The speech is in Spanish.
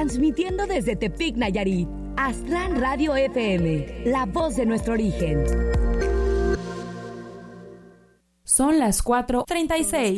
Transmitiendo desde Tepic, Nayarit. Aztlán Radio FM, la voz de nuestro origen. Son las 4:36.